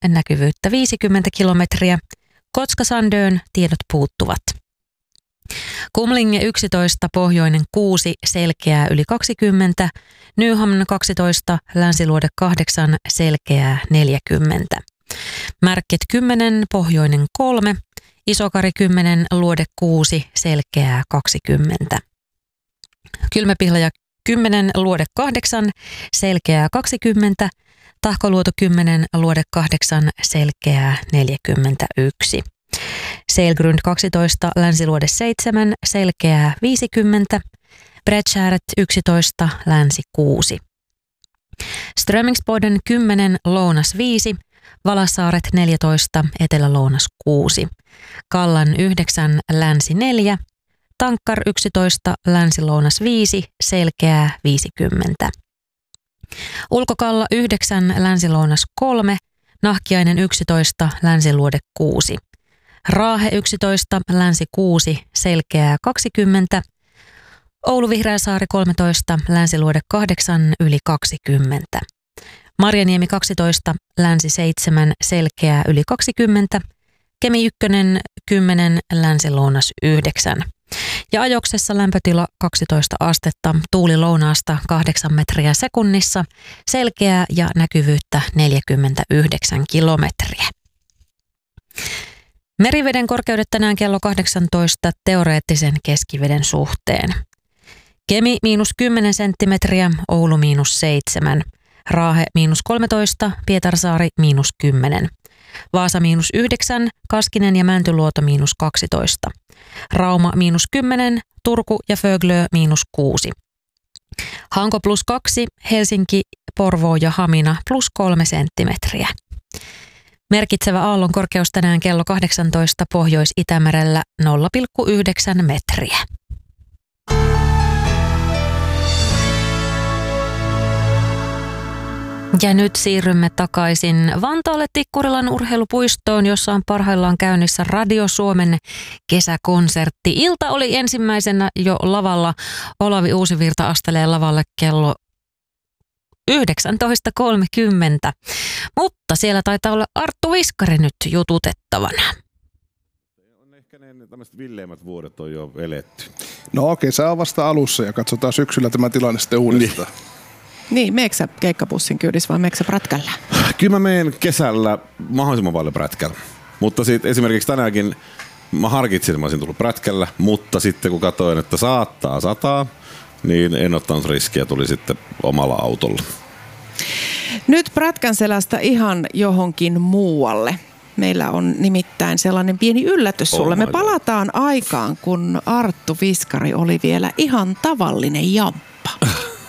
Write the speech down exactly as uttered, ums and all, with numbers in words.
näkyvyyttä viisikymmentä kilometriä. Kotka-Sandön tiedot puuttuvat. Kumlinge yksitoista, pohjoinen kuusi, selkeää yli kaksikymmentä. Nyhamn kaksitoista, Länsiluode kahdeksan, selkeää neljäkymmentä. Märket kymmenen, pohjoinen kolme. Isokari kymmenen, Luode kuusi, selkeää kaksikymmentä. Kylmäpihlaja kymmenen, Luode kahdeksan, selkeää kaksikymmentä. Tahkoluoto kymmenen, Luode kahdeksan, selkeää neljäkymmentäyksi. Sailgrund kaksitoista, Länsiluode seitsemän, selkeää viisikymmentä. Bredshäret yksitoista, Länsi kuusi. Strömingsboden kymmenen, Lounas viisi. Valasaaret neljätoista, Etelä-Lounas kuusi. Kallan yhdeksän, Länsi neljä. Tankkar yksitoista, Länsi-Lounas viisi, selkeää viisikymmentä. Ulkokalla yhdeksän, Länsi-Lounas kolme. Nahkiainen yksitoista, Länsiluode kuusi. Raahe yksitoista, Länsi kuusi, selkeää kaksikymmentä. Oulu Vihreäsaari kolmetoista, Länsiluode kahdeksan, yli kaksikymmentä. Marjaniemi kaksitoista, Länsi seitsemän, selkeää yli kaksikymmentä. Kemi ykkönen kymmenen, Länsi-Lounas yhdeksän. Ja ajoksessa lämpötila kaksitoista astetta, tuuli lounaasta kahdeksan metriä sekunnissa, selkeää ja näkyvyyttä neljäkymmentäyhdeksän kilometriä. Meriveden korkeudet tänään kello kahdeksantoista teoreettisen keskiveden suhteen. Kemi miinus kymmenen senttimetriä, Oulu miinus seitsemän. Raahe miinus kolmetoista, Pietarsaari miinus kymmenen. Vaasa miinus yhdeksän, Kaskinen ja Mäntyluoto miinus kaksitoista. Rauma miinus kymmenen, Turku ja Föglö miinus kuusi. Hanko plus kaksi, Helsinki, Porvoo ja Hamina plus kolme senttimetriä. Merkitsevä aallon korkeus tänään kello kahdeksantoista Pohjois-Itämerellä nolla pilkku yhdeksän metriä. Ja nyt siirrymme takaisin Vantaalle Tikkurilan urheilupuistoon, jossa on parhaillaan käynnissä Radio Suomen kesäkonsertti. Ilta oli ensimmäisenä jo lavalla. Olavi Uusivirta astelee lavalle kello yhdeksäntoista kolmekymmentä. Mutta siellä taitaa olla Arttu Viskari nyt jututettavana. On ehkä ne tämmöiset villeimmät vuodet on jo eletty. No kesä on vasta alussa ja katsotaan syksyllä tämä tilanne sitten uudestaan. Niin. Niin, meekö sä keikkapussin kyydissä vai meekö sä prätkällä? Kyllä mä menen kesällä mahdollisimman paljon prätkällä. Mutta sitten esimerkiksi tänäänkin mä harkitsin, että mä olisin tullut prätkällä, mutta sitten kun katsoin, että saattaa sataa, niin en ottanut riskiä, tuli sitten omalla autolla. Nyt prätkän selästä ihan johonkin muualle. Meillä on nimittäin sellainen pieni yllätys sulle. Oh Me palataan aikaan, kun Arttu Viskari oli vielä ihan tavallinen jamppa.